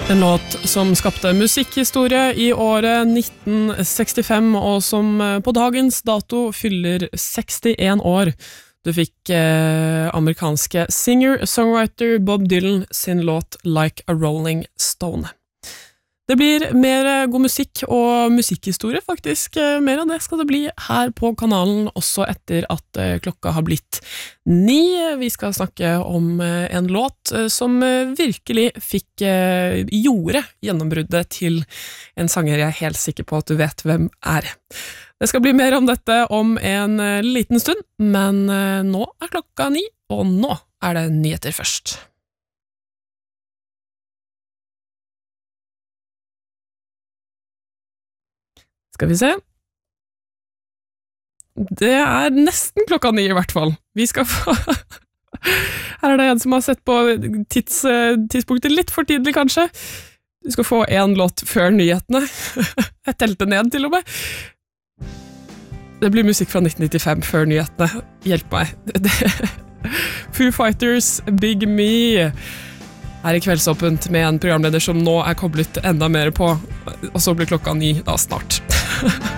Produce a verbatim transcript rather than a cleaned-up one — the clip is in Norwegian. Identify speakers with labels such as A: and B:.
A: En låt som skapte musikkhistorie i året nitten sekstifem, og som på dagens dato fyller sekstien år. Du fikk eh, amerikanske singer-songwriter Bob Dylan sin låt Like a Rolling Stone. Det blir mer god musikk og musikkhistorie, faktisk. Mer av det skal det bli her på kanalen, også etter at klokka har blitt ni. Vi skal snakke om en låt som virkelig fikk gjorde gjennombruddet til en sanger jeg er helt sikker på at du vet hvem er. Det skal bli mer om dette om en liten stund, men nå er klokka ni, og nå er det nyheter først. Skal vi se. Det er nesten klokka ni i hvert fall. Vi skal få... Her er det en som har sett på tids, tidspunktet litt for tidlig, kanskje. Du skal få en låt før nyhetene. Jeg telte ned til og med. Det blir musikk fra nitten nittifem før nyhetene. Hjelp meg. Foo Fighters, Big Me. Her i Kveldsåpent med en programleder som nå er koblet enda mer på, og så blir klokka ni da snart.